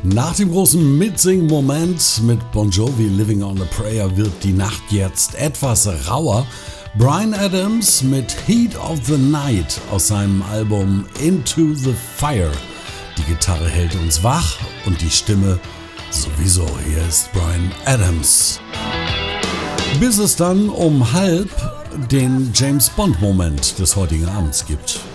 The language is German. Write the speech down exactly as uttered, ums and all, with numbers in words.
Nach dem großen Mitsing-Moment mit Bon Jovi Living on a Prayer wird die Nacht jetzt etwas rauer. Bryan Adams mit Heat of the Night aus seinem Album Into the Fire. Die Gitarre hält uns wach und die Stimme sowieso. Hier ist Bryan Adams. Bis es dann um halb den James Bond-Moment des heutigen Abends gibt.